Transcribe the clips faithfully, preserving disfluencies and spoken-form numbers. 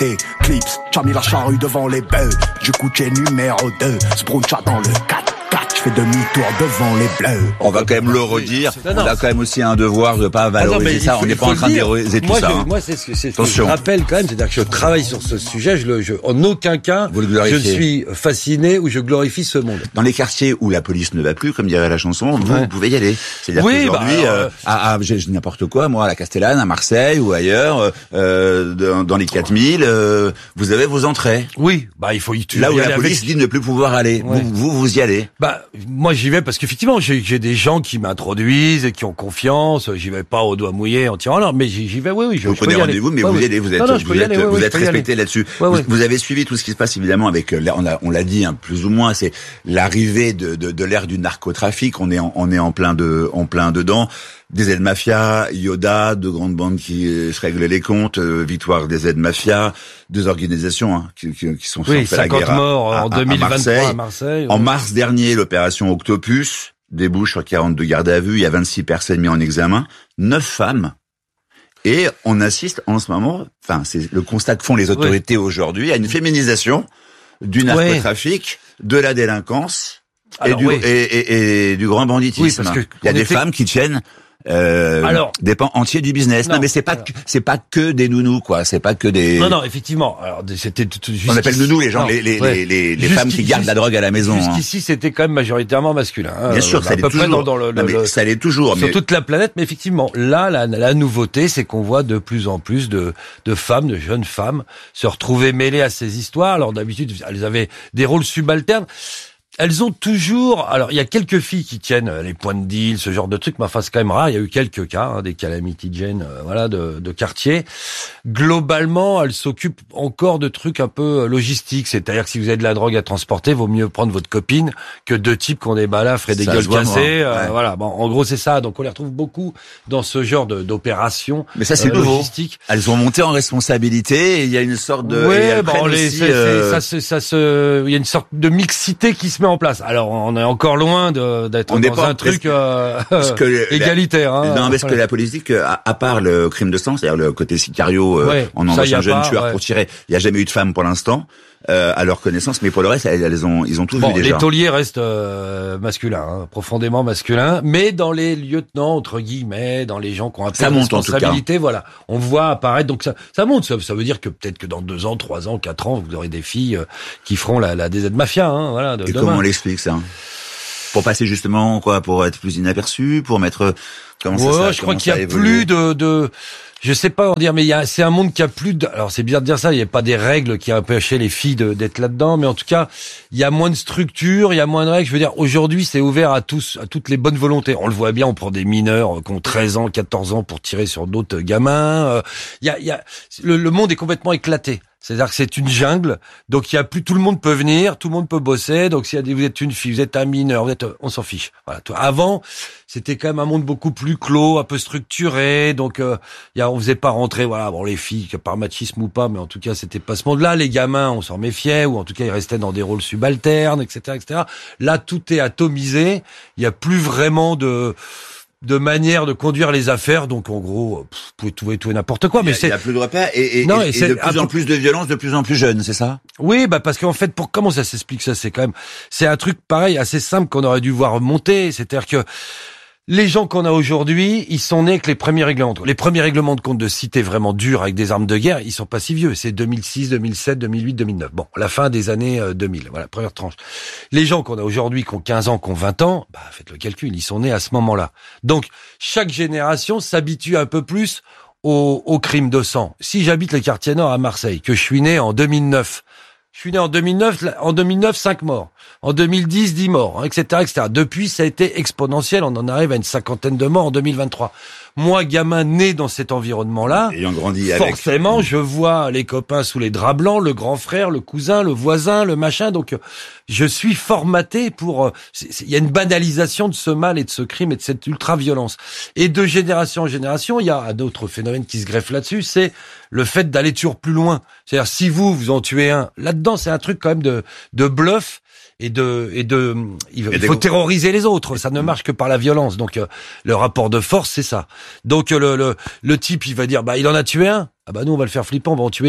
côté. Clips, t'as mis la charrue devant les bœufs. Je couchais numéro deux, Spruncha dans le quatre quatre. Je fais demi-tour devant les bleus. On va quand même le redire. Non, non. On a quand même aussi un devoir de pas valoriser ah non, ça. faut, on n'est pas en train de valoriser tout moi, ça. Je, hein. Moi, c'est ce que, c'est ce que je rappelle quand même. C'est-à-dire que je travaille sur ce sujet. Je le, je, en aucun cas, Vous le je glorifiez. suis fasciné ou je glorifie ce monde. Dans les quartiers où la police ne va plus, comme dirait la chanson, vous, Ouais. vous pouvez y aller. C'est-à-dire Oui, qu'aujourd'hui, bah, alors, euh, à, à, j'ai, j'ai n'importe quoi, moi, à la Castellane, à Marseille ou ailleurs, euh, dans, dans les quatre mille, euh, vous avez vos entrées. Oui, bah il faut y tu Là y où la aller police avec... dit ne plus pouvoir aller, Ouais. vous, vous, vous y allez. Bah moi j'y vais parce qu'effectivement j'ai, j'ai des gens qui m'introduisent et qui ont confiance. J'y vais pas au doigt mouillé en tirant l'or, mais j'y, j'y vais. Oui, oui. Je, Vous je peux prenez y aller. rendez-vous, mais Ouais, vous oui. y allez. Vous êtes, non, non, je peux vous y êtes, aller, ouais, vous ouais, êtes je peux y aller. respecté là-dessus. Ouais, vous, ouais. vous avez suivi tout ce qui se passe évidemment avec, euh, là, on a, on l'a dit, hein, plus ou moins, c'est l'arrivée de, de, de l'ère du narcotrafic. On est, en, on est en plein de, en plein dedans. Des aides-mafias, Yoda, de grandes bandes qui euh, se règlent les comptes, euh, victoire des aides-mafias, deux organisations hein, qui, qui, qui sont Oui, fait la cinquante guerre à, morts à, en à, deux mille vingt-trois à Marseille. à Marseille. En ouais. mars dernier, l'opération Octopus débouche sur quarante-deux gardes à vue. Il y a vingt-six personnes mises en examen, neuf femmes. Et on assiste en ce moment, enfin, c'est le constat que font les autorités ouais. aujourd'hui, à une féminisation du narcotrafic, ouais. de la délinquance Alors, et, du, oui. et, et, et du grand banditisme. Oui, parce que il y a des était... femmes qui tiennent euh, Alors, des pans entiers du business. Non, non mais c'est pas que, c'est pas que des nounous quoi. C'est pas que des. Non non effectivement. Alors c'était juste. On appelle nounous les gens, non, les les, ouais. les les les femmes qui gardent la drogue à la maison. Jusqu'ici hein. c'était quand même majoritairement masculin. Hein, Bien sûr, bah, ça l'est toujours. Dans, dans le, non, mais le, ça l'est toujours. Sur mais... toute la planète, mais effectivement, là la, la nouveauté, c'est qu'on voit de plus en plus de de femmes, de jeunes femmes, se retrouver mêlées à ces histoires. Alors d'habitude, elles avaient des rôles subalternes. Elles ont toujours, alors il y a quelques filles qui tiennent les points de deal, ce genre de trucs, mais enfin c'est quand même rare. Il y a eu quelques cas, hein, des calamity Jane, euh, voilà, de, de quartier. Globalement, elles s'occupent encore de trucs un peu logistiques, c'est-à-dire que si vous avez de la drogue à transporter, vaut mieux prendre votre copine que deux types qui ont des balafres et des ça gueules cassées. Euh, ouais. Voilà, bon, en gros c'est ça. Donc on les retrouve beaucoup dans ce genre de, d'opérations. Mais ça c'est euh, nouveau. Logistiques. Elles ont monté en responsabilité. Et il y a une sorte de. Ouais, bon, les, aussi, c'est, euh... ça, ça, ça se, il y a une sorte de mixité qui se met en place. Alors, on est encore loin de, d'être on dans pas, un truc euh, que égalitaire. La, hein, non, parce voilà. que la police dit que, à, à part le crime de sang, c'est-à-dire le côté sicario, euh, ouais, on embauche un jeune pas, tueur ouais. pour tirer. Il n'y a jamais eu de femme pour l'instant. Euh, à leur connaissance, mais pour le reste, elles, elles ont, ils ont tout bon, vu déjà. Les tauliers restent euh, masculins, hein, profondément masculins, mais dans les lieutenants entre guillemets, dans les gens qui ont un peu de responsabilité, voilà, on voit apparaître. Donc ça, ça monte. Ça, ça veut dire que peut-être que dans deux ans, trois ans, quatre ans, vous aurez des filles euh, qui feront la, la D Z mafia, hein, voilà. De, Et demain. comment on l'explique ça? Pour passer justement quoi, pour être plus inaperçu, pour mettre. Comment ouais, ça, ça je crois qu'il y a évolué. plus de. de Je sais pas en dire, mais il y a, c'est un monde qui a plus de, alors c'est bizarre de dire ça, il n'y a pas des règles qui empêchaient les filles de, d'être là-dedans, mais en tout cas, il y a moins de structure, il y a moins de règles. Je veux dire, aujourd'hui, c'est ouvert à tous, à toutes les bonnes volontés. On le voit bien, on prend des mineurs qui ont treize ans, quatorze ans pour tirer sur d'autres gamins. Il y a, il y a, le, le monde est complètement éclaté. C'est-à-dire que c'est une jungle, donc il y a plus, tout le monde peut venir, tout le monde peut bosser. Donc s'il y a des, vous êtes une fille, vous êtes un mineur, vous êtes, on s'en fiche. Voilà. Avant, c'était quand même un monde beaucoup plus clos, un peu structuré. Donc euh, il y a, on faisait pas rentrer, voilà, bon les filles, par machisme ou pas, mais en tout cas c'était pas ce monde-là. Les gamins, on s'en méfiait, ou en tout cas ils restaient dans des rôles subalternes, et cetera, et cetera. Là, tout est atomisé. Il y a plus vraiment de de manière de conduire les affaires, donc en gros, pff, vous pouvez tout et tout et n'importe quoi. Il mais y a, c'est il y a plus de repères et, et, non, et, et, et de plus en plus de violence, de plus en plus jeunes, c'est ça? Oui, bah parce qu'en fait, pour comment ça s'explique ça, c'est quand même, c'est un truc pareil, assez simple qu'on aurait dû voir monter. C'est-à-dire que les gens qu'on a aujourd'hui, ils sont nés avec les premiers règlements de compte. Les premiers règlements de compte de cité vraiment durs avec des armes de guerre, ils sont pas si vieux. C'est deux mille six, deux mille sept, deux mille huit, deux mille neuf. Bon, la fin des années deux mille. Voilà, première tranche. Les gens qu'on a aujourd'hui, qui ont quinze ans, qui ont vingt ans, bah, faites le calcul, ils sont nés à ce moment-là. Donc, chaque génération s'habitue un peu plus au, au crime de sang. Si j'habite le quartier nord à Marseille, que je suis né en deux mille neuf, je suis né en deux mille neuf, en deux mille neuf, cinq morts. En deux mille dix, dix morts, hein, et cetera, et cetera. Depuis, ça a été exponentiel. On en arrive à une cinquantaine de morts en deux mille vingt-trois. Moi, gamin né dans cet environnement-là, ayant grandi forcément, avec... je vois les copains sous les draps blancs, le grand frère, le cousin, le voisin, le machin. Donc, je suis formaté pour... Il y a une banalisation de ce mal et de ce crime et de cette ultra-violence. Et de génération en génération, il y a un autre phénomène qui se greffe là-dessus, c'est le fait d'aller toujours plus loin. C'est-à-dire, si vous, vous en tuez un, là-dedans, c'est un truc quand même de, de bluff. Et de, et de, il, il faut terroriser les autres. Ça ne marche que par la violence. Donc, euh, le rapport de force, c'est ça. Donc, le, le, le type, il va dire, bah, il en a tué un. Ah bah, nous, on va le faire flipper, on va en tuer deux.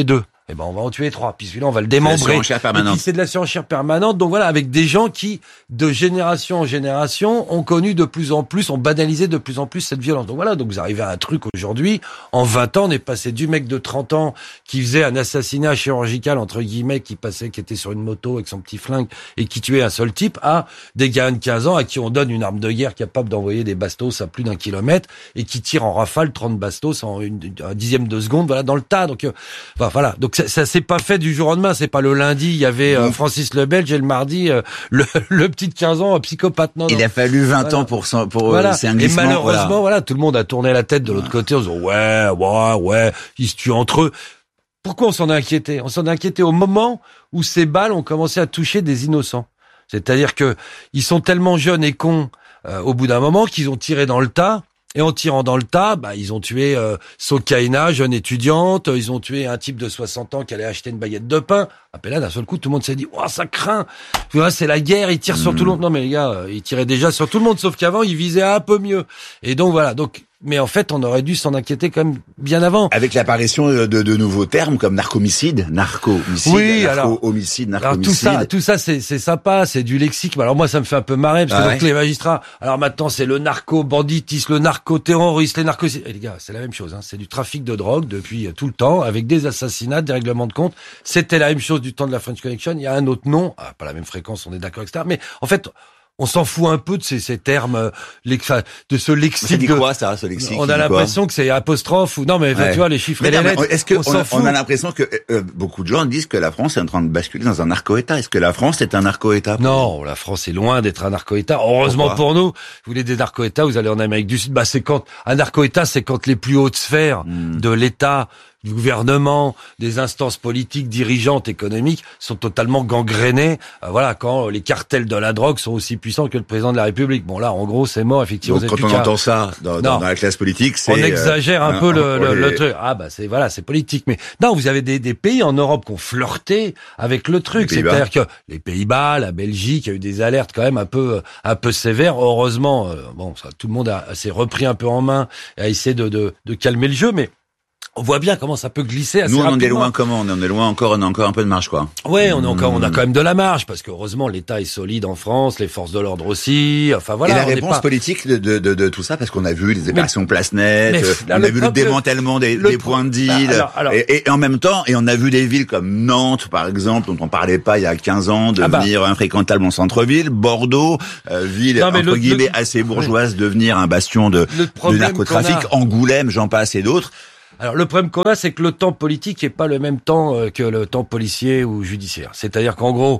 eh ben on va en tuer trois. Puis celui-là, on va le démembrer. C'est de la surenchère permanente. Et puis c'est de la surenchère permanente. Donc voilà, avec des gens qui, de génération en génération, ont connu de plus en plus, ont banalisé de plus en plus cette violence. Donc voilà, donc vous arrivez à un truc aujourd'hui. En vingt ans, on est passé du mec de trente ans qui faisait un assassinat chirurgical, entre guillemets, qui passait, qui était sur une moto avec son petit flingue et qui tuait un seul type, à des gars de quinze ans à qui on donne une arme de guerre capable d'envoyer des bastos à plus d'un kilomètre et qui tire en rafale trente bastos en une, un dixième de seconde, voilà, dans le tas. Donc, euh, enfin, voilà. Donc, ça, ça s'est pas fait du jour au lendemain. C'est pas le lundi, il y avait euh, Francis le Belge et le mardi, euh, le, le petit de quinze ans, psychopathe. Non, il non. a fallu vingt voilà. ans pour, pour, voilà. c'est un et glissement. malheureusement, voilà. voilà, tout le monde a tourné la tête de l'autre côté en disant, ouais, ouais, ouais, ils se tuent entre eux. Pourquoi on s'en est inquiété? On s'en est inquiété au moment où ces balles ont commencé à toucher des innocents. C'est-à-dire que ils sont tellement jeunes et cons euh, au bout d'un moment qu'ils ont tiré dans le tas. Et en tirant dans le tas, bah, ils ont tué euh, Sokaina, jeune étudiante. Ils ont tué un type de soixante ans qui allait acheter une baguette de pain. Ah, ben là, d'un seul coup, tout le monde s'est dit, oh, ça craint. Là, c'est la guerre, ils tirent mmh. sur tout le monde. Non, mais les gars, euh, ils tiraient déjà sur tout le monde, sauf qu'avant, ils visaient un peu mieux. Et donc, voilà. Donc, mais en fait, on aurait dû s'en inquiéter quand même bien avant. Avec l'apparition de, de nouveaux termes comme narcomicide, narco-homicide, oui, narco-homicide, narco-homicide. Alors tout ça, tout ça, c'est, c'est sympa, c'est du lexique. Alors moi, ça me fait un peu marrer parce que ah donc ouais. les magistrats. Alors maintenant, c'est le narco-banditisme, le narco-terrorisme, les narcos. Et les gars, c'est la même chose. Hein. C'est du trafic de drogue depuis tout le temps, avec des assassinats, des règlements de compte. C'était la même chose du temps de la French Connection. Il y a un autre nom, ah, pas la même fréquence, on est d'accord, et cetera. Mais en fait. On s'en fout un peu de ces, ces termes, euh, de ce lexique. Ça dit de... quoi, ça, ce lexique? On a l'impression que c'est apostrophe ou non, mais ouais. tu vois les chiffres mais et non, les lettres. Est-ce que on, on, a, on a l'impression que euh, beaucoup de gens disent que la France est en train de basculer dans un narco-État. Est-ce que la France est un narco-État? Non, la France est loin d'être un narco-État. Heureusement Pourquoi pour nous. Vous voulez des narco-États, vous allez en Amérique du Sud. Bah c'est quand un narco-État, c'est quand les plus hautes sphères hmm. de l'État, du gouvernement, des instances politiques, dirigeantes, économiques, sont totalement gangrénées. Euh, voilà, quand les cartels de la drogue sont aussi puissants que le président de la République. Bon là, en gros, c'est mort, effectivement. Donc quand on entend ça dans, dans, dans la classe politique, c'est... On exagère un euh, peu le, le, les... le truc. Ah bah c'est voilà, c'est politique. Mais non, vous avez des, des pays en Europe qui ont flirté avec le truc. C'est-à-dire que les Pays-Bas, la Belgique, il y a eu des alertes quand même un peu un peu sévères. Heureusement, euh, bon, ça, tout le monde a, s'est repris un peu en main et a essayé de, de, de calmer le jeu, mais on voit bien comment ça peut glisser assez Nous, on rapidement. en est loin comment? On en est loin encore, on a encore un peu de marge, quoi. Ouais, on a encore, on a quand même de la marge, parce que heureusement, l'État est solide en France, les forces de l'ordre aussi, enfin voilà. Et la on réponse pas... politique de, de, de, de tout ça, parce qu'on a vu les opérations mais, Place Nette, mais, on là, a vu le démantèlement des, des pro... points de deal, alors, alors... Et, et en même temps, et on a vu des villes comme Nantes, par exemple, dont on parlait pas il y a quinze ans, devenir ah bah. infréquentable en centre-ville, Bordeaux, euh, ville, non, entre le, guillemets, le... assez bourgeoise, oui. devenir un bastion de, de narcotrafic, a... Angoulême, j'en passe et d'autres. Alors le problème qu'on a, c'est que le temps politique est pas le même temps euh, que le temps policier ou judiciaire. C'est-à-dire qu'en gros,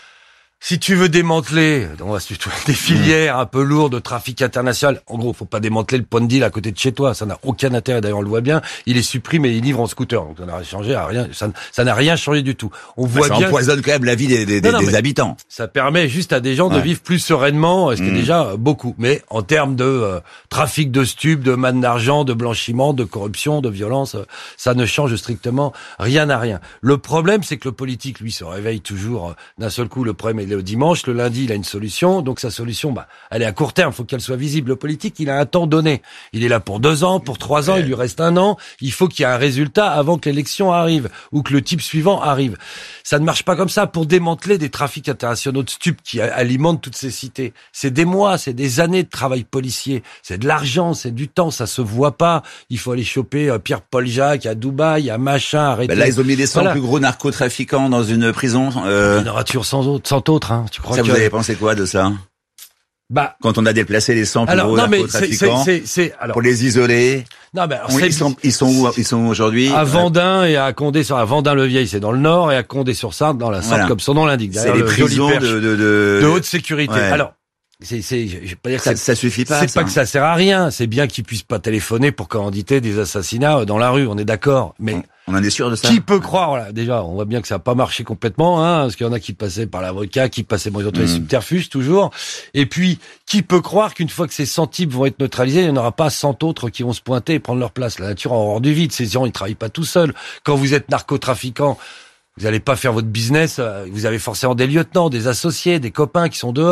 si tu veux démanteler, on va des filières un peu lourdes de trafic international, en gros, faut pas démanteler le point de deal à côté de chez toi, ça n'a aucun intérêt. D'ailleurs, on le voit bien, il est supprimé et il livre en scooter, donc ça n'a changé à rien, ça, ça n'a rien changé du tout. On voit ça bien. Ça empoisonne quand même la vie des, des, non, non, des habitants. Ça permet juste à des gens ouais. de vivre plus sereinement, ce qui mmh. est déjà beaucoup. Mais en termes de euh, trafic de stupes, de manne d'argent, de blanchiment, de corruption, de violence, euh, ça ne change strictement rien à rien. Le problème, c'est que le politique, lui, se réveille toujours euh, d'un seul coup. Le problème est le dimanche, le lundi, il a une solution. Donc sa solution, bah, elle est à court terme. Il faut qu'elle soit visible. Le politique, il a un temps donné. Il est là pour deux ans, pour trois ans. Il lui reste un an. Il faut qu'il y ait un résultat avant que l'élection arrive ou que le type suivant arrive. Ça ne marche pas comme ça. Pour démanteler des trafics internationaux de stupes qui alimentent toutes ces cités, c'est des mois, c'est des années de travail policier. C'est de l'argent, c'est du temps. Ça se voit pas. Il faut aller choper euh, Pierre-Paul Jacques à Dubaï, à machin, arrêter. Ben là, ils ont mis les cent voilà. plus gros narcotrafiquants dans une prison. Euh... Il y en aura toujours cent autres, cent autres, hein. Tu crois ça, que... vous avez pensé quoi de ça? Bah, quand on a déplacé les cent plus alors, gros non, narcotrafiquants, c'est, c'est, c'est, alors, pour les isoler. Non, mais alors, on, c'est, ils sont, ils sont où, ils sont aujourd'hui? À Vendin et à Condé sur, à Vendin-le-Vieil, c'est dans le nord, et à Condé-sur-Sarthe, dans la Sarthe, voilà. comme son nom l'indique. C'est les prisons de, de, de, de haute sécurité. Ouais. Alors, c'est, c'est, je vais pas dire que ça, ça, ça suffit pas. C'est ça. pas que ça sert à rien. C'est bien qu'ils puissent pas téléphoner pour commanditer des assassinats dans la rue. On est d'accord. Mais on, on en est sûr de ça. Qui peut croire, voilà, déjà, on voit bien que ça a pas marché complètement, hein, parce qu'il y en a qui passaient par l'avocat, qui passaient, bon, ils ont trouvé mmh. les subterfuges, toujours. Et puis, qui peut croire qu'une fois que ces cent types vont être neutralisés, il n'y en aura pas cent autres qui vont se pointer et prendre leur place. La nature a horreur du vide. Ces gens, ils travaillent pas tout seuls. Quand vous êtes narcotrafiquant, vous n'allez pas faire votre business, vous avez forcément des lieutenants, des associés, des copains qui sont dehors.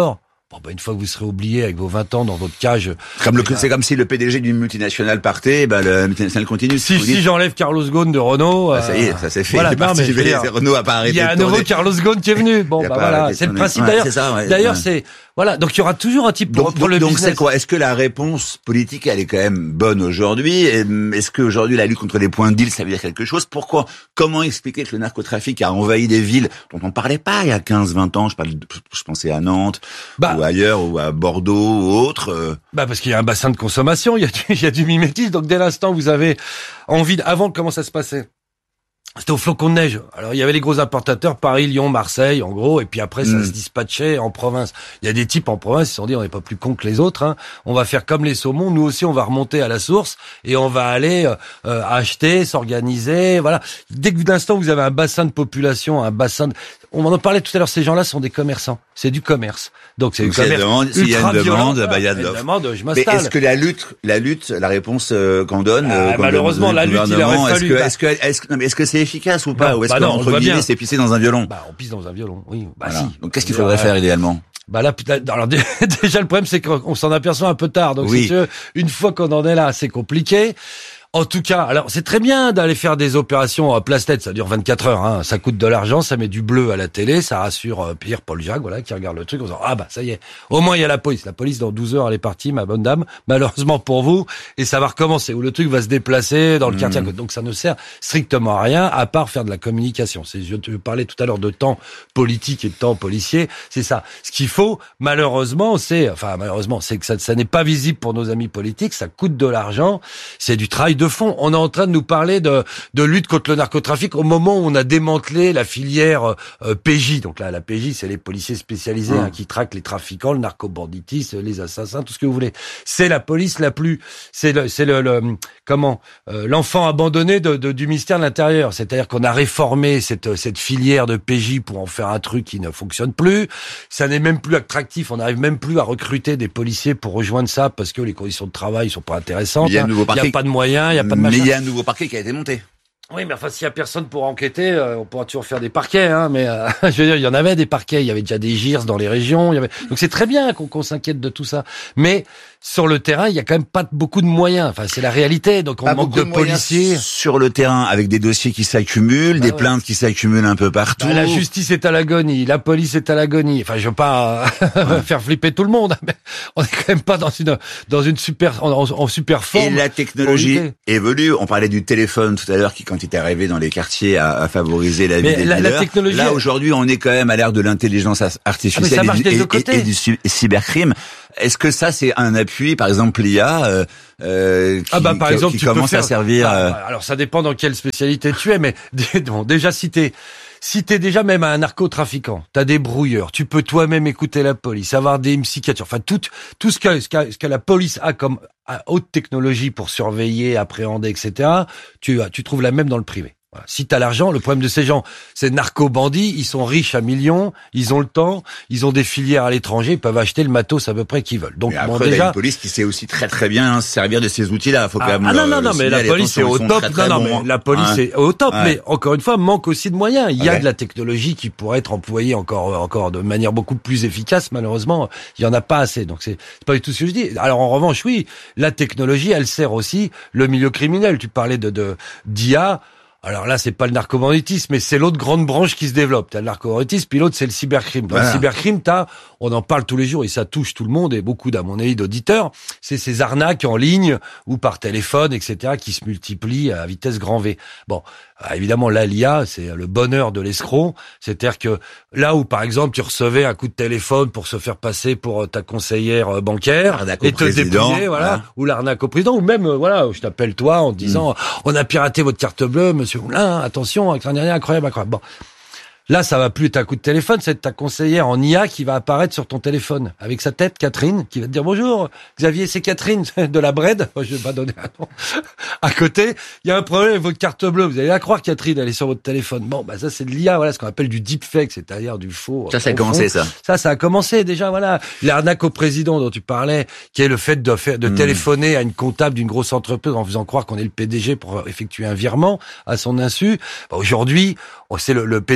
Bon, bah, une fois que vous serez oublié avec vos vingt ans dans votre cage. Comme le, c'est comme si le P D G d'une multinationale partait, bah, le multinationale continue. Si, si j'enlève Carlos Ghosn de Renault. Bah, ça y est, ça s'est fait. Voilà, non, mais dire, Renault a pas arrêté. Il y a un nouveau Carlos Ghosn qui est venu. Bon, bah, voilà. C'est le principe. Ouais, d'ailleurs, c'est ça, ouais, d'ailleurs, ouais. c'est, voilà. Donc, il y aura toujours un type pour, donc, pour le donc, business. c'est quoi? Est-ce que la réponse politique, elle est quand même bonne aujourd'hui? Est-ce qu'aujourd'hui, la lutte contre les points de deal, ça veut dire quelque chose? Pourquoi? Comment expliquer que le narcotrafic a envahi des villes dont on parlait pas il y a quinze, vingt ans? Je parle, je pensais à Nantes, bah, ou ailleurs, ou à Bordeaux, ou autre. Euh... Bah, parce qu'il y a un bassin de consommation, il y a du, il y a du mimétisme. Donc, dès l'instant, vous avez envie de, avant, comment ça se passait? C'était au flocon de neige. Alors, il y avait les gros importateurs, Paris, Lyon, Marseille, en gros, et puis après, ça mmh. se dispatchait en province. Il y a des types en province, ils se sont dit, on n'est pas plus cons que les autres, hein. On va faire comme les saumons, nous aussi, on va remonter à la source, et on va aller euh, acheter, s'organiser, voilà. Dès que l'instant, vous avez un bassin de population, un bassin de... On en parlait tout à l'heure, ces gens-là sont des commerçants. C'est du commerce. Donc, c'est Donc, du commerce. Demande, s'il y a une demande, bah, il y a de l'offre. Mais est-ce que la lutte, la lutte, la réponse euh, qu'on donne, ah, euh, malheureusement, la lutte, il aurait est-ce fallu. que, bah... est-ce que, est-ce que, non, mais est-ce que c'est efficace ou pas? Non, ou est-ce bah que, non, entre guillemets, c'est pisser dans un violon? Bah, on pisse dans un violon, oui. Bah, voilà. si. Donc, qu'est-ce qu'il faudrait faire, idéalement? Bah là, alors déjà, le problème, c'est qu'on s'en aperçoit un peu tard. Donc, oui. si tu veux, une fois qu'on en est là, c'est compliqué. En tout cas, alors c'est très bien d'aller faire des opérations à place-tête, ça dure vingt-quatre heures, hein. Ça coûte de l'argent, ça met du bleu à la télé, ça rassure euh, Pierre Paul Jacques, voilà, qui regarde le truc en disant ah bah ça y est, au moins il y a la police. La police dans douze heures elle est partie, ma bonne dame, malheureusement pour vous, et ça va recommencer où le truc va se déplacer dans le mmh. quartier. Donc ça ne sert strictement à rien à part faire de la communication. C'est je te parlais tout à l'heure de temps politique et de temps policier, c'est ça. Ce qu'il faut malheureusement, c'est enfin malheureusement, c'est que ça, ça n'est pas visible pour nos amis politiques, ça coûte de l'argent, c'est du travail de fond. On est en train de nous parler de, de lutte contre le narcotrafic au moment où on a démantelé la filière euh, P J. Donc là, la P J, c'est les policiers spécialisés mmh. hein, qui traquent les trafiquants, le narcobanditisme, les assassins, tout ce que vous voulez. C'est la police la plus, c'est le, c'est le, le comment, euh, l'enfant abandonné de, de, du ministère de l'Intérieur. C'est-à-dire qu'on a réformé cette, cette filière de P J pour en faire un truc qui ne fonctionne plus. Ça n'est même plus attractif. On n'arrive même plus à recruter des policiers pour rejoindre ça parce que les conditions de travail sont pas intéressantes. Il y a, hein. il y a pas de moyens, il y a pas de Mais il y a un nouveau parquet qui a été monté. Oui, mais enfin, s'il y a personne pour enquêter, euh, on pourra toujours faire des parquets, hein. Mais euh, je veux dire, il y en avait des parquets, il y avait déjà des G I R S dans les régions. Il y avait... Donc c'est très bien qu'on, qu'on s'inquiète de tout ça. Mais sur le terrain, il y a quand même pas beaucoup de moyens. Enfin, c'est la réalité. Donc on pas manque de, de policiers sur le terrain, avec des dossiers qui s'accumulent, bah des ouais. plaintes qui s'accumulent un peu partout. Bah, la justice est à l'agonie, la police est à l'agonie. Enfin, je veux pas ouais. faire flipper tout le monde, mais on est quand même pas dans une dans une super en, en super forme. Et la technologie évolue. On parlait du téléphone tout à l'heure, qui quand il est arrivé dans les quartiers à, à favoriser la vie mais des la, dealers. La technologie... Là aujourd'hui, on est quand même à l'ère de l'intelligence artificielle ah, et, du, et, et, et du cybercrime. Est-ce que ça, c'est un appui, par exemple, l'I A, euh, euh, qui, ah bah, par qui, exemple, qui tu commence peux faire... à servir euh... ah, alors, ça dépend dans quelle spécialité tu es, mais bon, déjà, si t'es, si t'es déjà même un narcotrafiquant, t'as des brouilleurs, tu peux toi-même écouter la police, avoir des psychiatres, enfin, tout, tout ce que, ce que, ce que la police a comme haute technologie pour surveiller, appréhender, et cetera, tu, tu trouves la même dans le privé. Voilà. Si t'as l'argent, le problème de ces gens, c'est narco-bandits, ils sont riches à millions, ils ont le temps, ils ont des filières à l'étranger, ils peuvent acheter le matos à peu près qu'ils veulent. Donc, mais bon, après, déjà. Il y a une police qui sait aussi très très bien hein, servir de ces outils-là. Faut ah, quand même ah non, non, le, non, le mais la police est au top. Très, très non, non, bon. mais la police hein. est au top, ouais. mais encore une fois, manque aussi de moyens. Il y a okay. de la technologie qui pourrait être employée encore, encore de manière beaucoup plus efficace. Malheureusement, il y en a pas assez. Donc c'est, c'est pas du tout ce que je dis. Alors en revanche, oui, la technologie, elle sert aussi le milieu criminel. Tu parlais de, de, d'I A. Alors là, c'est pas le narcobanditisme, mais c'est l'autre grande branche qui se développe. T'as le narcobanditisme, puis l'autre, c'est le cybercrime. Dans voilà. le cybercrime, t'as, on en parle tous les jours et ça touche tout le monde et beaucoup, à mon avis, d'auditeurs. C'est ces arnaques en ligne ou par téléphone, et cetera, qui se multiplient à vitesse grand V. Bon, évidemment, là, l'I A, c'est le bonheur de l'escroc. C'est-à-dire que là où, par exemple, tu recevais un coup de téléphone pour se faire passer pour ta conseillère bancaire et te dépouiller, voilà, hein. ou l'arnaque au président, ou même, voilà, je t'appelle toi en te disant, mmh. on a piraté votre carte bleue, monsieur Moulin, attention, incroyable, incroyable. Bon. Là, ça va plus être un coup de téléphone, c'est ta conseillère en I A qui va apparaître sur ton téléphone. Avec sa tête, Catherine, qui va te dire bonjour, Xavier, c'est Catherine de la Bred. Je vais pas donner un nom. À côté, il y a un problème avec votre carte bleue. Vous allez la croire, Catherine, elle est sur votre téléphone. Bon, bah, ça, c'est de l'I A, voilà, ce qu'on appelle du deepfake, c'est-à-dire du faux. Ça, ça a commencé, ça. Ça, ça a commencé, déjà, voilà. L'arnaque au président dont tu parlais, qui est le fait de faire, de mmh. téléphoner à une comptable d'une grosse entreprise en faisant croire qu'on est le P D G pour effectuer un virement à son insu. Bah, aujourd'hui, c'est le, le P D G, il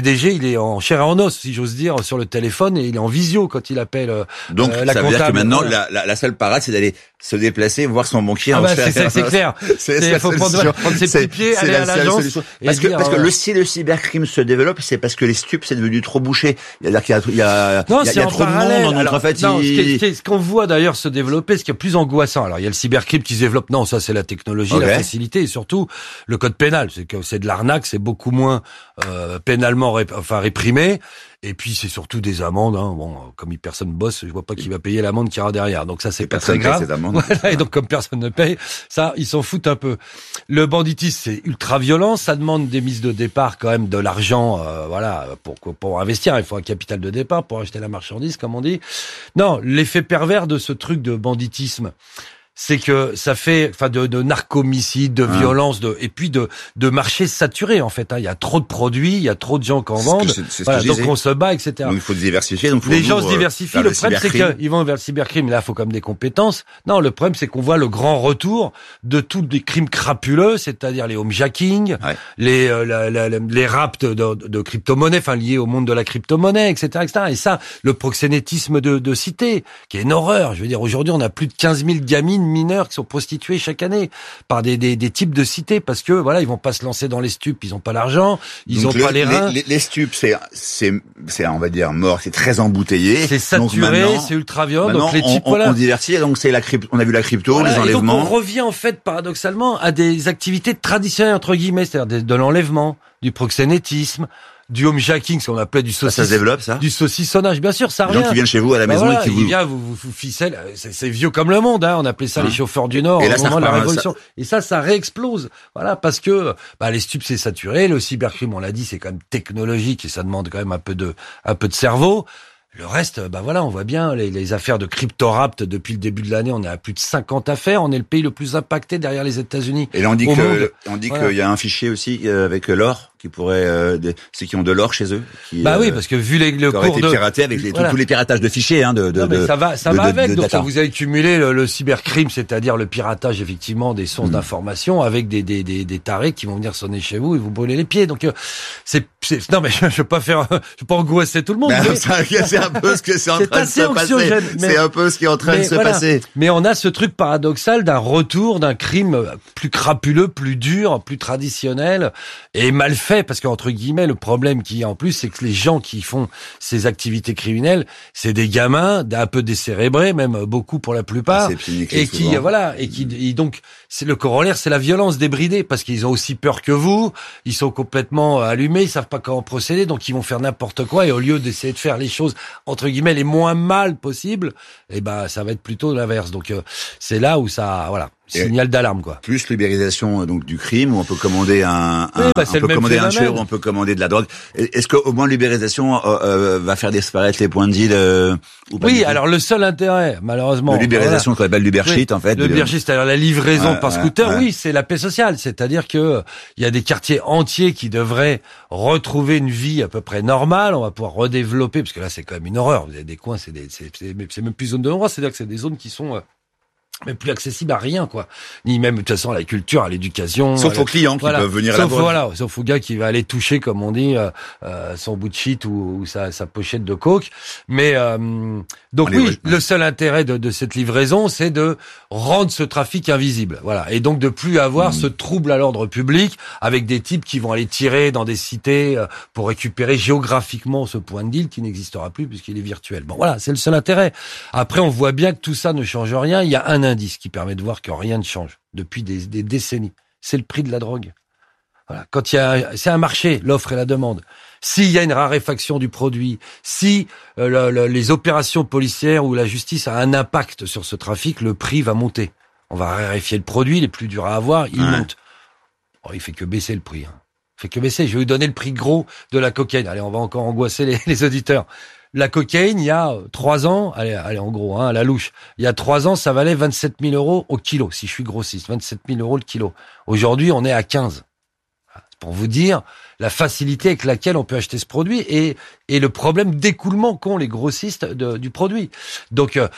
il est en chair et en os, si j'ose dire, sur le téléphone, et il est en visio quand il appelle euh, Donc, euh, la ça veut dire que comptable. maintenant, Voilà. la, la, la seule parade, c'est d'aller se déplacer, voir son banquier Ah en bah, chair c'est, et en c'est os. clair. C'est Il la faut prendre, solution. prendre ses C'est- petits pieds, c'est aller la à seule l'agence. solution. et Parce que, dire, parce que euh, le, si le cybercrime se développe, c'est parce que les stupes, c'est devenu trop bouché. C'est-à-dire qu'il y a, il y a, Non, il y a, c'est il y a en trop parallèle. de monde, donc Alors, en fait, non, ce, il- qui est- ce qui est- ce qu'on voit d'ailleurs se développer, ce qui est plus angoissant. Alors, il y a le cybercrime qui se développe. Non, ça, c'est la technologie, Ok. la facilité et surtout le code pénal. C'est que c'est de l'arnaque, c'est beaucoup moins euh, pénalement ré- enfin réprimé. Et puis, c'est surtout des amendes. Hein. Bon, comme personne bosse, je vois pas qui va payer l'amende qui ira derrière. Donc ça, c'est Et pas personne très grave. paye cette amende. Voilà, et donc, comme personne ne paye, ça, ils s'en foutent un peu. Le banditisme, c'est ultra violent. Ça demande des mises de départ, quand même, de l'argent, euh, voilà, pour, pour investir. Il faut un capital de départ pour acheter la marchandise, comme on dit. Non, l'effet pervers de ce truc de banditisme, c'est que ça fait, enfin, de, de narcomicide, de Ah. violence, de, et puis de, de marché saturé, en fait. Hein. Il y a trop de produits, il y a trop de gens qui en C'est ce que vendent. je- c'est ce que Voilà, je donc disais. on se bat, et cetera. Donc, il faut se diversifier. Donc, faut Les gens nous, se euh, diversifient. vers Le problème, c'est cybercrime. qu'ils vont vers le cybercrime. Là, il faut quand même des compétences. Non, le problème, c'est qu'on voit le grand retour de tous les crimes crapuleux, c'est-à-dire les homejacking, Ouais. les euh, la, la, la- les rapts de, de, de crypto-monnaies, enfin liés au monde de la crypto-monnaie, et cetera, et cetera. Et ça, le proxénétisme de, de cité, qui est une horreur. Je veux dire, aujourd'hui, on a plus de quinze mille gamines mineures qui sont prostituées chaque année par des, des, des types de cités, parce que voilà, ils vont pas se lancer dans les stupes, ils ont pas l'argent, ils Donc, ont le- pas les reins. Les, les stupes, c'est, c'est, c'est, on va dire, mort, c'est très embouteillé. C'est Donc, saturé, maintenant- c'est ultra violent. Maintenant, Donc les on, types, on, voilà. on diversifie. Donc, c'est la crypto, on a vu la crypto, Voilà, les et donc enlèvements. on revient en fait paradoxalement à des activités traditionnelles entre guillemets, c'est-à-dire de, de l'enlèvement, du proxénétisme, du homejacking, ce qu'on appelait du Ça, saucisson, ça se développe, ça. du saucissonnage, bien sûr, ça Les gens revient. qui viennent chez vous à la Bah maison voilà, et qui il vous, vient, vous, vous, vous ficelle, c'est, c'est vieux comme le monde, hein, on appelait ça Hein. les chauffeurs du Nord Et au là, ça moment de la repart, Révolution. Et ça, ça réexplose. Voilà, parce que bah, les stupes, c'est saturé, le cybercrime, on l'a dit, c'est quand même technologique et ça demande quand même un peu de, un peu de cerveau. Le reste, bah voilà, on voit bien les, les affaires de crypto-rapt depuis le début de l'année, on est à plus de cinquante affaires, on est le pays le plus impacté derrière les États-Unis. Et là, on dit au que, monde. on dit Voilà. qu'il y a un fichier aussi euh, avec l'or qui pourrait, euh, des, ceux qui ont de l'or chez eux, qui, Bah euh, oui, parce que vu les, le qui aurait cours été de piraté avec les, tous- Voilà. tous les piratages de fichiers, hein, de, de, Non, mais de- ça va, ça de- va de- avec. de Donc data. vous avez cumulé le, le cybercrime, c'est-à-dire le piratage effectivement des sources Mm. d'informations, avec des, des, des, des tarés qui vont venir sonner chez vous et vous brûler les pieds. Donc euh, c'est, c'est non mais je, je veux pas faire, je veux pas angoisser tout le monde. Ben, mais c'est c'est un peu ce que c'est en c'est train de assez se passer. anxiogène, mais- C'est un peu ce qui est en train de mais se voilà. passer. Mais on a ce truc paradoxal d'un retour d'un crime plus crapuleux, plus dur, plus traditionnel et mal fait, parce qu'entre guillemets, le problème qu'il y a en plus, c'est que les gens qui font ces activités criminelles, c'est des gamins, un peu décérébrés, même beaucoup pour la plupart, C'est piniqué et qui souvent. voilà, et qui et donc c'est le corollaire, c'est la violence débridée, parce qu'ils ont aussi peur que vous, ils sont complètement allumés, ils savent pas comment procéder, donc ils vont faire n'importe quoi, et au lieu d'essayer de faire les choses entre guillemets les moins mal possibles, et ben ça va être plutôt l'inverse. Donc euh, c'est là où ça, voilà, Et- signal d'alarme quoi. Plus libéralisation euh, donc du crime, où on peut commander un, Oui, un- bah, on c'est le peut même commander un phénomène. tueur, on peut commander de la drogue. Est-ce qu'au moins libéralisation euh, euh, va faire disparaître les points de deal euh, ou pas du Oui, tout alors le seul intérêt, malheureusement, de libéralisation qu'on appelle l'Ubershit en fait. Le de- Ubershit, c'est-à-dire la livraison Ouais, par ouais, scooter, ouais. oui, c'est la paix sociale. C'est-à-dire que il y a des quartiers entiers qui devraient retrouver une vie à peu près normale. On va pouvoir redévelopper, parce que là, c'est quand même une horreur. Vous avez des coins, c'est des, c'est, c'est, c'est même plus zone de non-droit, c'est-à-dire que c'est des zones qui sont euh, même plus accessibles à rien, quoi. Ni même, de toute façon, à la culture, à l'éducation. Sauf à- aux clients qui voilà. peuvent venir à Sauf, la drogue. voilà, sauf au gars qui va aller toucher, comme on dit, euh, euh, son bout de shit ou, ou sa, sa pochette de coke. Mais euh, donc On les oui, voit- le seul intérêt de, de cette livraison, c'est de rendre ce trafic invisible. Voilà, et donc de plus avoir Mmh. ce trouble à l'ordre public avec des types qui vont aller tirer dans des cités euh, pour récupérer géographiquement ce point de deal qui n'existera plus puisqu'il est virtuel. Bon, voilà, c'est le seul intérêt. Après, on voit bien que tout ça ne change rien. Il y a un indice qui permet de voir que rien ne change depuis des, des décennies. C'est le prix de la drogue. Voilà. Quand il y a, c'est un marché, l'offre et la demande. S'il y a une raréfaction du produit, si euh, le, le, les opérations policières ou la justice a un impact sur ce trafic, le prix va monter. On va raréfier le produit, il est plus dur à avoir, il Ouais. monte. Oh, il fait que baisser le prix. Hein. Il fait que baisser. Je vais vous donner le prix gros de la cocaïne. Allez, on va encore angoisser les, les auditeurs. La cocaïne, il y a trois ans, allez, allez, en gros, hein, à la louche, il y a trois ans, ça valait vingt-sept mille euros au kilo, si je suis grossiste, vingt-sept mille euros le kilo. Aujourd'hui, on est à quinze. C'est pour vous dire la facilité avec laquelle on peut acheter ce produit et, et le problème d'écoulement qu'ont les grossistes de, du produit. Donc, euh,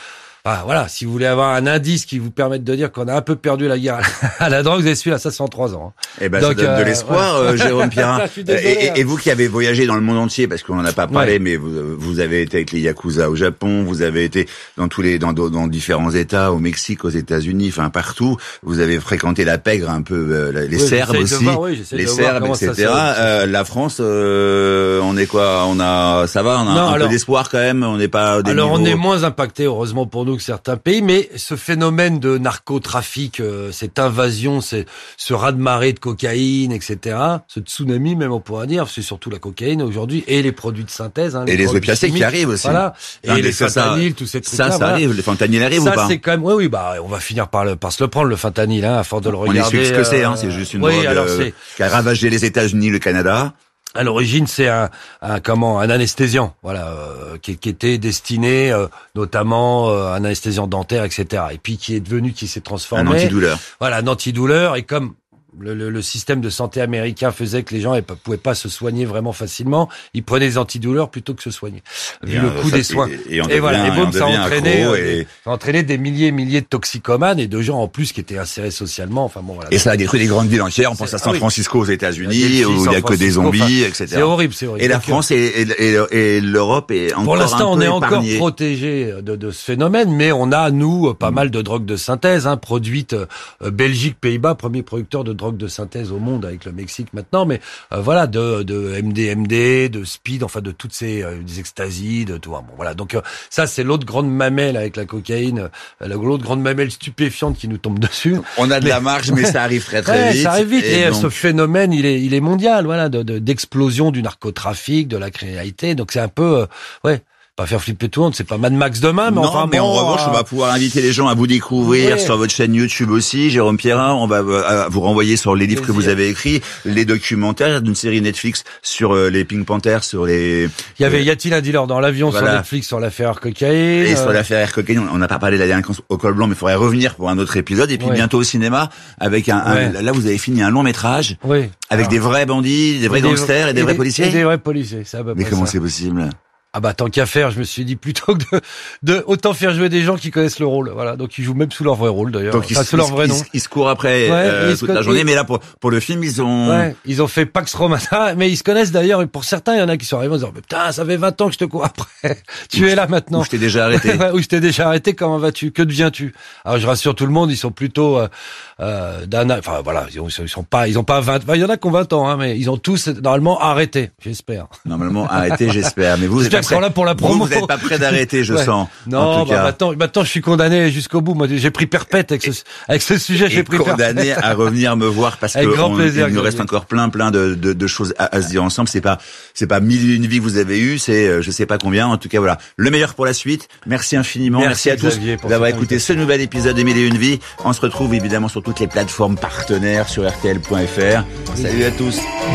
Ah, voilà, si vous voulez avoir un indice qui vous permette de dire qu'on a un peu perdu la guerre à la drogue, vous avez celui-là, ça cent trois ans. Eh ben, Donc, ça donne euh, de l'espoir, ouais. euh, Jérôme Pierrin. Je suis désolé, et, hein. et, et vous qui avez voyagé dans le monde entier, parce qu'on n'en a pas parlé, Ouais. mais vous, vous avez été avec les Yakuza au Japon, vous avez été dans tous les, dans, dans différents États, au Mexique, aux États-Unis, enfin partout. Vous avez fréquenté la pègre un peu, euh, les Oui, Serbes j'essaie de aussi, voir, oui, j'essaie les de voir Serbes, comment et ça cetera. se- Euh, la France, euh, on est quoi? On a, ça va, on a Non, un alors- peu d'espoir quand même. On n'est pas. Au des Alors on niveaux- est moins impacté heureusement pour nous que certains pays, mais ce phénomène de narcotrafic, euh, cette invasion, c'est ce raz-de-marée de cocaïne, et cetera, ce tsunami même on pourrait dire, c'est surtout la cocaïne aujourd'hui et les produits de synthèse, hein, Et les produits opiacés qui chimiques, arrivent aussi. voilà, et Hein, les des- ça, ça- fentanyls, tous ces trucs-là. Ça, ça voilà. arrive. Les fentanyls arrivent Ça ou pas? c'est quand même, oui, oui, bah on va finir par le, par se le prendre le fentanyl, hein, à force de le On regarder. explique ce que c'est, hein. euh, C'est juste une oui, drogue alors euh, c'est qui a ravagé les États-Unis, le Canada. à l'origine, c'est un, un comment un anesthésiant, voilà, euh, qui, qui était destiné euh, notamment euh, un anesthésiant dentaire, et cetera. Et puis qui est devenu, qui s'est transformé, Un antidouleur. voilà, un antidouleur. Et comme le, le, le système de santé américain faisait que les gens ne pouvaient pas se soigner vraiment facilement, ils prenaient des antidouleurs plutôt que se soigner, vu Et, le euh, coût ça, des soins. Et, et on Et voilà, et devient- boum, on ça a devient entraîné, accro euh, et, des, ça a entraîné des milliers et milliers de toxicomanes et de gens en plus qui étaient insérés socialement. Enfin bon, voilà. et ça a détruit les grandes villes entières. On pense à C'est- San ah oui. Francisco aux États-Unis, Delphi, où il y San a que des Francisco, zombies, enfin, et cetera. C'est horrible, c'est horrible. Et la Donc, France et, et, et, et l'Europe est encore pour l'instant, un on peu est encore épargnée. protégé de, de ce phénomène, mais on a, nous, pas Mm. mal de drogues de synthèse, hein, produites euh, Belgique, Pays-Bas, premier producteur de drogues de synthèse au monde avec le Mexique maintenant, mais euh, voilà, de, de M D M D, de speed, enfin de toutes ces euh, des extasies, de tout. Hein, bon, voilà, donc euh, ça, c'est l'autre grande mamelle avec la cocaïne, euh, l'autre grande mamelle stupéfiante qui nous tombe dessus. On a de Mais- la marge, mais ça arrive très très Ouais, vite. ça arrive vite. Et, euh, donc, ce phénomène, il est, il est mondial, voilà, de, de- d'explosion du narcotrafic, de la criminalité. Donc c'est un peu, euh, ouais, pas faire flipper tout le monde. C'est pas Mad Max demain, mais non, enfin mais bon, en revanche, euh, on va pouvoir inviter les gens à vous découvrir ouais. sur votre chaîne YouTube aussi, Jérôme Pierrin. On va euh, vous renvoyer sur les livres que Plaisir. vous avez écrits, les documentaires d'une série Netflix sur euh, les Pink Panthers, sur les il y avait Y a-t-il un dealer dans l'avion Voilà. sur Netflix sur l'affaire cocaïne. et sur euh, l'affaire Air Cocaine. On n'a pas parlé de la délinquance au col blanc, mais il faudrait revenir pour un autre épisode. Et puis Ouais. bientôt au cinéma avec un, un- Ouais. là vous avez fini un long métrage Oui. avec Alors, des vrais bandits, des vrais gangsters et des vrais policiers. Et des vrais policiers, c'est à peu Mais près comment ça. c'est possible? Ah bah tant qu'à faire, je me suis dit plutôt que de, de autant faire jouer des gens qui connaissent le rôle, voilà. Donc ils jouent même sous leur vrai rôle d'ailleurs, Donc enfin, ils, sous leur ils- vrai ils- nom. ils se courent après Ouais, euh, ils se toute la conna- journée, ils- mais là pour pour le film ils ont. Ouais, ils ont fait Pax Romana, mais ils se connaissent d'ailleurs. Et pour certains, il y en a qui sont arrivés en disant mais putain, ça fait vingt ans que je te cours après. Tu es là maintenant. Où je t'ai déjà arrêté. Ouais, où je t'ai déjà arrêté. Comment vas-tu? Que deviens-tu? Alors je rassure tout le monde, ils sont plutôt euh, euh, d'un, enfin voilà, ils, ont, ils sont pas, ils ont pas vingt. Enfin, il y en a qui ont vingt ans, hein, mais ils ont tous normalement arrêté. J'espère. Normalement arrêté, j'espère. Mais vous, vous êtes J'espère pas qu'ils sont prêt. là pour la Vous, promo. vous n'êtes pas prêt d'arrêter, je Ouais. sens. Non, en tout bah, cas. maintenant, maintenant, je suis condamné jusqu'au bout. Moi, j'ai pris perpète avec ce, avec ce sujet. J'ai Et pris condamné perpète. à revenir me voir parce Avec que grand on- plaisir, il nous reste Xavier. encore plein plein de, de, de choses à, à se dire ensemble. C'est pas c'est pas mille et une vies que vous avez eues, c'est euh, je sais pas combien. En tout cas voilà, le meilleur pour la suite. Merci infiniment, merci, Merci, à tous Xavier, pour d'avoir cette écouté ce nouvel épisode de Mille et une vies. On se retrouve évidemment sur toutes les plateformes partenaires sur R T L point F R. Salut à tous.